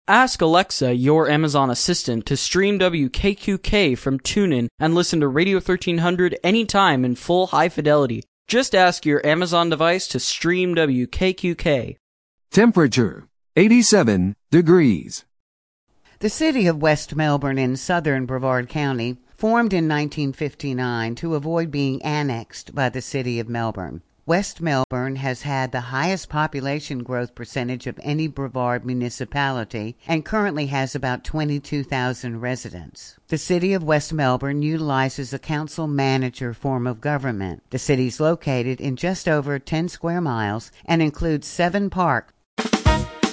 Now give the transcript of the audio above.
Ask Alexa, your Amazon assistant, to stream WKQK from TuneIn and listen to Radio 1300 anytime in full high fidelity. Just ask your Amazon device to stream WKQK. Temperature, 87 degrees. The city of West Melbourne in southern Brevard County formed in 1959 to avoid being annexed by the city of Melbourne. West Melbourne has had the highest population growth percentage of any Brevard municipality and currently has about 22,000 residents. The city of West Melbourne utilizes a council-manager form of government. The city is located in just over 10 square miles and includes 7 parks